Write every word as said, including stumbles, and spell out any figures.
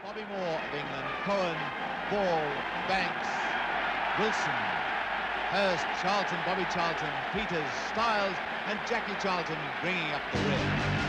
Bobby Moore of England, Cohen, Ball, Banks, Wilson, Hurst, Charlton, Bobby Charlton, Peters, Styles and Jackie Charlton bringing up the rear.